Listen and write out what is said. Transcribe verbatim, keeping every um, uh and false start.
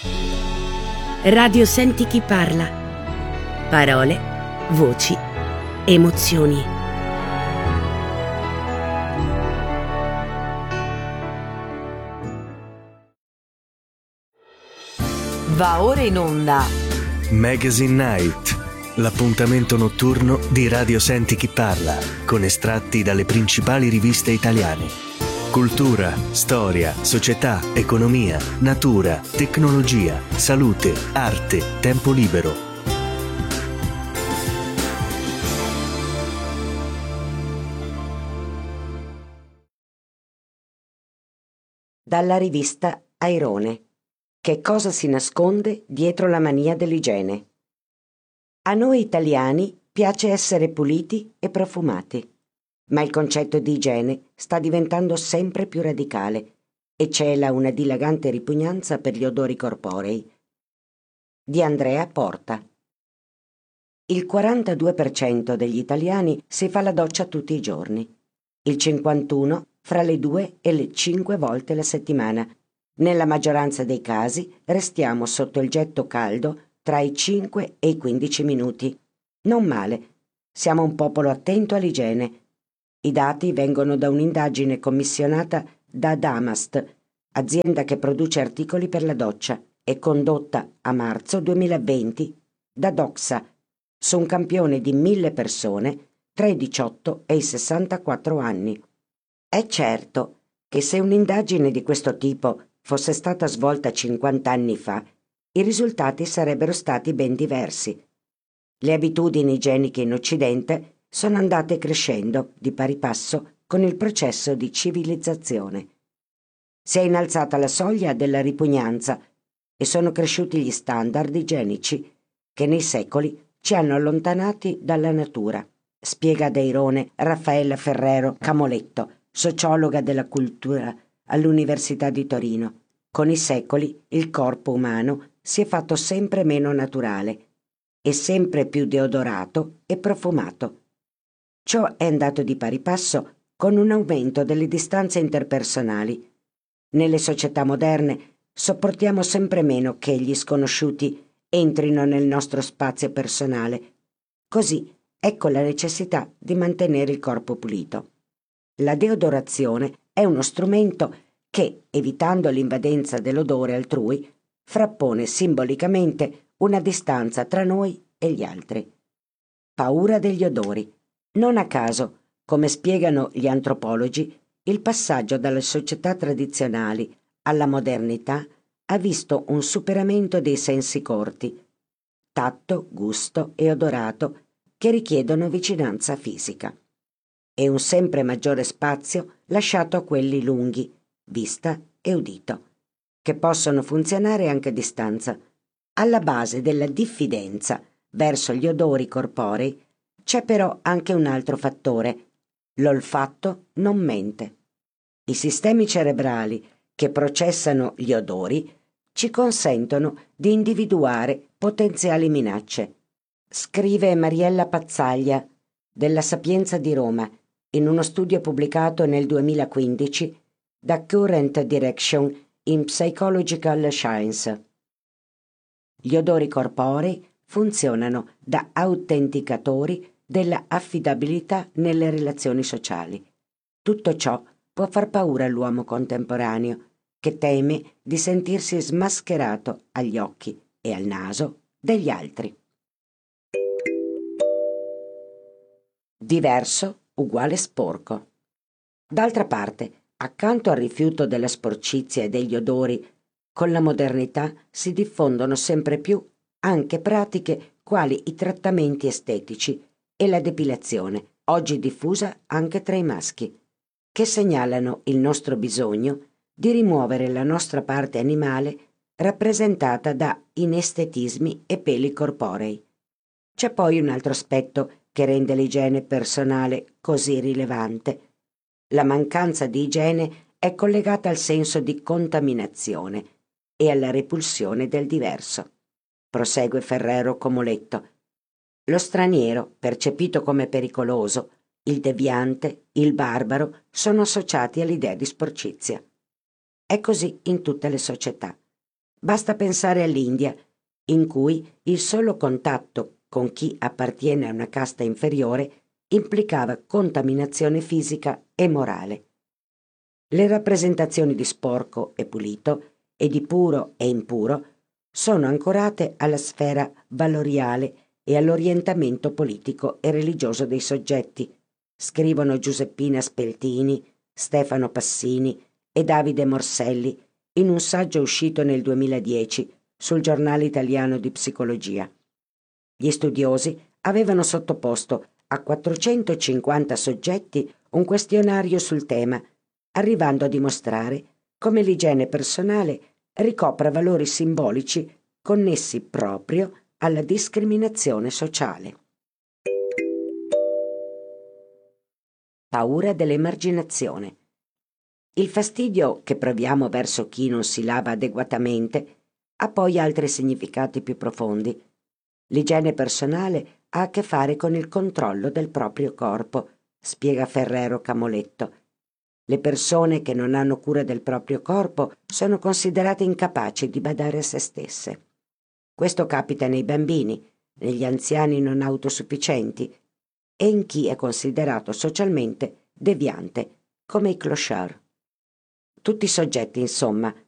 Radio Senti chi parla. Parole, voci, emozioni. Va ora in onda Magazine Night, l'appuntamento notturno di Radio Senti chi parla, con estratti dalle principali riviste italiane. Cultura, storia, società, economia, natura, tecnologia, salute, arte, tempo libero. Dalla rivista Airone. Che cosa si nasconde dietro la mania dell'igiene? A noi italiani piace essere puliti e profumati, ma il concetto di igiene sta diventando sempre più radicale e cela una dilagante ripugnanza per gli odori corporei. Di Andrea Porta. Il quarantadue per cento degli italiani si fa la doccia tutti i giorni, il cinquantuno per cento fra le due e le cinque volte la settimana. Nella maggioranza dei casi restiamo sotto il getto caldo tra i cinque e i quindici minuti. Non male, siamo un popolo attento all'igiene. I dati vengono da un'indagine commissionata da Damast, azienda che produce articoli per la doccia, e condotta a marzo duemilaventi da Doxa, su un campione di mille persone tra i diciotto e i sessantaquattro anni. È certo che se un'indagine di questo tipo fosse stata svolta cinquanta anni fa, i risultati sarebbero stati ben diversi. Le abitudini igieniche in Occidente sono andate crescendo di pari passo con il processo di civilizzazione. Si è innalzata la soglia della ripugnanza e sono cresciuti gli standard igienici che nei secoli ci hanno allontanati dalla natura, spiega ad Airone Raffaella Ferrero Camoletto, sociologa della cultura all'Università di Torino. Con i secoli il corpo umano si è fatto sempre meno naturale e sempre più deodorato e profumato. Ciò è andato di pari passo con un aumento delle distanze interpersonali. Nelle società moderne sopportiamo sempre meno che gli sconosciuti entrino nel nostro spazio personale. Così ecco la necessità di mantenere il corpo pulito. La deodorazione è uno strumento che, evitando l'invadenza dell'odore altrui, frappone simbolicamente una distanza tra noi e gli altri. Paura degli odori. Non a caso, come spiegano gli antropologi, il passaggio dalle società tradizionali alla modernità ha visto un superamento dei sensi corti, tatto, gusto e odorato, che richiedono vicinanza fisica, e un sempre maggiore spazio lasciato a quelli lunghi, vista e udito, che possono funzionare anche a distanza. Alla base della diffidenza verso gli odori corporei c'è però anche un altro fattore: l'olfatto non mente. I sistemi cerebrali che processano gli odori ci consentono di individuare potenziali minacce. Scrive Mariella Pazzaglia della Sapienza di Roma in uno studio pubblicato nel duemilaquindici da Current Direction in Psychological Science. Gli odori corporei funzionano da autenticatori della affidabilità nelle relazioni sociali. Tutto ciò può far paura all'uomo contemporaneo, che teme di sentirsi smascherato agli occhi e al naso degli altri. Diverso uguale sporco. D'altra parte, accanto al rifiuto della sporcizia e degli odori, con la modernità si diffondono sempre più anche pratiche quali i trattamenti estetici e la depilazione, oggi diffusa anche tra i maschi, che segnalano il nostro bisogno di rimuovere la nostra parte animale rappresentata da inestetismi e peli corporei. C'è poi un altro aspetto che rende l'igiene personale così rilevante. La mancanza di igiene è collegata al senso di contaminazione e alla repulsione del diverso. Prosegue Ferrero Comoletto. Lo straniero, percepito come pericoloso, il deviante, il barbaro, sono associati all'idea di sporcizia. È così in tutte le società. Basta pensare all'India, in cui il solo contatto con chi appartiene a una casta inferiore implicava contaminazione fisica e morale. Le rappresentazioni di sporco e pulito e di puro e impuro sono ancorate alla sfera valoriale e all'orientamento politico e religioso dei soggetti, scrivono Giuseppina Speltini, Stefano Passini e Davide Morselli in un saggio uscito nel duemiladieci sul Giornale Italiano di Psicologia. Gli studiosi avevano sottoposto a quattrocentocinquanta soggetti un questionario sul tema, arrivando a dimostrare come l'igiene personale ricopra valori simbolici connessi proprio alla discriminazione sociale. Paura dell'emarginazione. Il fastidio che proviamo verso chi non si lava adeguatamente ha poi altri significati più profondi. L'igiene personale ha a che fare con il controllo del proprio corpo, spiega Ferrero Camoletto. Le persone che non hanno cura del proprio corpo sono considerate incapaci di badare a se stesse. Questo capita nei bambini, negli anziani non autosufficienti e in chi è considerato socialmente deviante, come i clochard. Tutti i soggetti, insomma,